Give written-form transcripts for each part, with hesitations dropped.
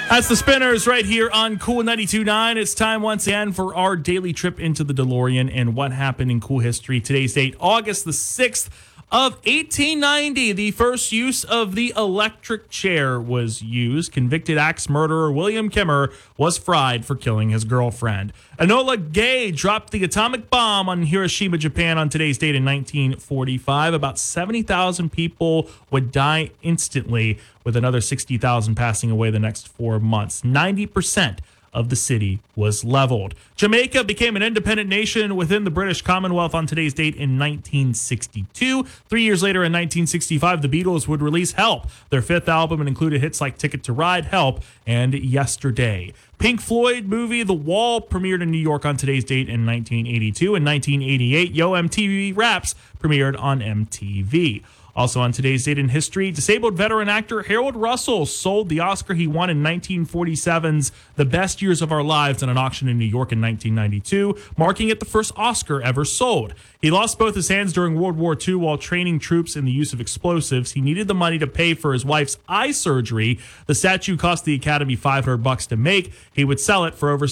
That's the Spinners right here on Cool 92.9. It's time once again for our daily trip into the DeLorean and what happened in cool history. Today's date, August the 6th of 1890. The first use of the electric chair was used. Convicted axe murderer William Kimmer was fried for killing his girlfriend. Enola Gay dropped the atomic bomb on Hiroshima, Japan on today's date in 1945. About 70,000 people would die instantly, with another 60,000 passing away the next 4 months. 90% of the city was leveled. Jamaica became an independent nation within the British Commonwealth on today's date in 1962. 3 years later, in 1965, the Beatles would release Help, their fifth album, and included hits like Ticket to Ride, Help, and Yesterday. Pink Floyd movie The Wall premiered in New York on today's date in 1982. In 1988, Yo MTV Raps premiered on MTV. Also on today's date in history, disabled veteran actor Harold Russell sold the Oscar he won in 1947's The Best Years of Our Lives at an auction in New York in 1992, marking it the first Oscar ever sold. He lost both his hands during World War II while training troops in the use of explosives. He needed the money to pay for his wife's eye surgery. The statue cost the Academy $500 to make. He would sell it for over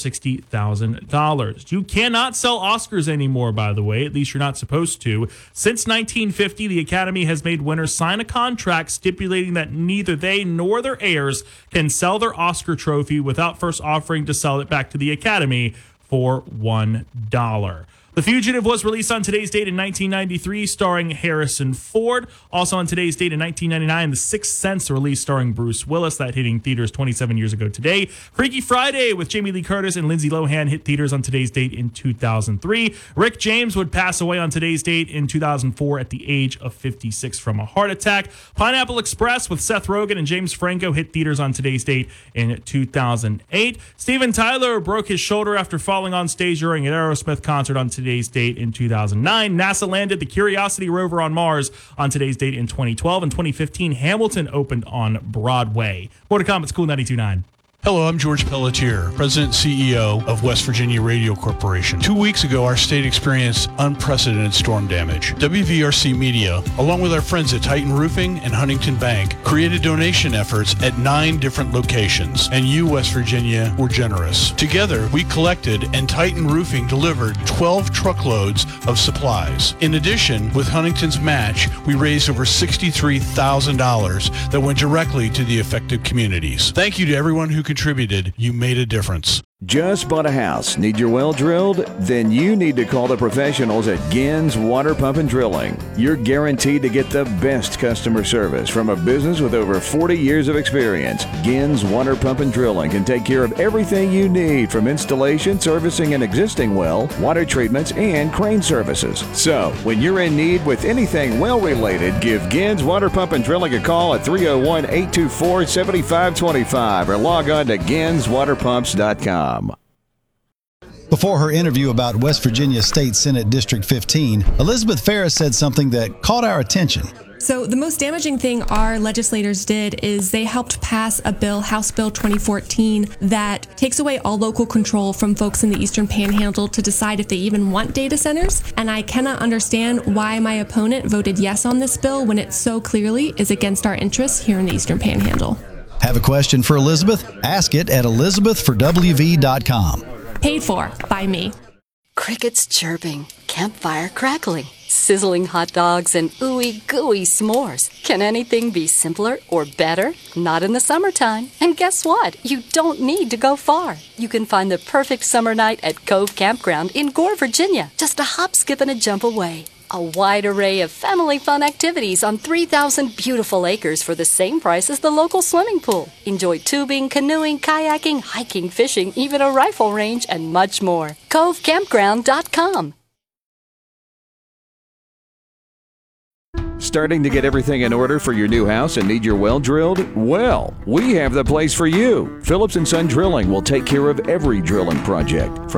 $60,000. You cannot sell Oscars anymore, by the way. At least you're not supposed to. Since 1950, the Academy has made winners sign a contract stipulating that neither they nor their heirs can sell their Oscar trophy without first offering to sell it back to the Academy for $1. The Fugitive was released on today's date in 1993, starring Harrison Ford. Also on today's date in 1999, The Sixth Sense released starring Bruce Willis, that hitting theaters 27 years ago today. Freaky Friday with Jamie Lee Curtis and Lindsay Lohan hit theaters on today's date in 2003. Rick James would pass away on today's date in 2004 at the age of 56 from a heart attack. Pineapple Express with Seth Rogen and James Franco hit theaters on today's date in 2008. Steven Tyler broke his shoulder after falling on stage during an Aerosmith concert on today's date in 2009. NASA landed the Curiosity rover on Mars on today's date in 2012. In 2015, Hamilton opened on Broadway. More to come. It's Cool 92.9. Hello, I'm George Pelletier, President and CEO of West Virginia Radio Corporation. 2 weeks ago, our state experienced unprecedented storm damage. WVRC Media, along with our friends at Titan Roofing and Huntington Bank, created donation efforts at 9 different locations, and you, West Virginia, were generous. Together, we collected, and Titan Roofing delivered 12 truckloads of supplies. In addition, with Huntington's match, we raised over $63,000 that went directly to the affected communities. Thank you to everyone who contributed. You made a difference. Just bought a house? Need your well drilled? Then you need to call the professionals at Gins Water Pump and Drilling. You're guaranteed to get the best customer service from a business with over 40 years of experience. Gins Water Pump and Drilling can take care of everything you need, from installation, servicing an existing well, water treatments, and crane services. So, when you're in need with anything well-related, give Gins Water Pump and Drilling a call at 301-824-7525 or log on to ginswaterpumps.com. Before her interview about West Virginia State Senate District 15, Elizabeth Ferris said something that caught our attention. So the most damaging thing our legislators did is they helped pass a bill, House Bill 2014, that takes away all local control from folks in the Eastern Panhandle to decide if they even want data centers. And I cannot understand why my opponent voted yes on this bill when it so clearly is against our interests here in the Eastern Panhandle. Have a question for Elizabeth? Ask it at elizabethforwv.com. Paid for by me. Crickets chirping, campfire crackling, sizzling hot dogs, and ooey gooey s'mores. Can anything be simpler or better? Not in the summertime. And guess what? You don't need to go far. You can find the perfect summer night at Cove Campground in Gore, Virginia, just a hop, skip, and a jump away. A wide array of family fun activities on 3,000 beautiful acres for the same price as the local swimming pool. Enjoy tubing, canoeing, kayaking, hiking, fishing, even a rifle range, and much more. CoveCampground.com. Starting to get everything in order for your new house and need your well drilled? Well, we have the place for you. Phillips & Son Drilling will take care of every drilling project.